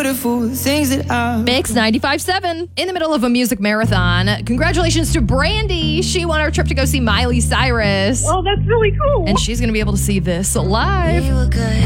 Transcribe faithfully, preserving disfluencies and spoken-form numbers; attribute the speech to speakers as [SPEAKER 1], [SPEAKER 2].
[SPEAKER 1] beautiful things that I...
[SPEAKER 2] Mix ninety-five point seven. In the middle of a music marathon. Congratulations to Brandy. She won our trip to go see Miley Cyrus.
[SPEAKER 3] Oh, that's really cool.
[SPEAKER 2] And she's going to be able to see this live.
[SPEAKER 1] We were good.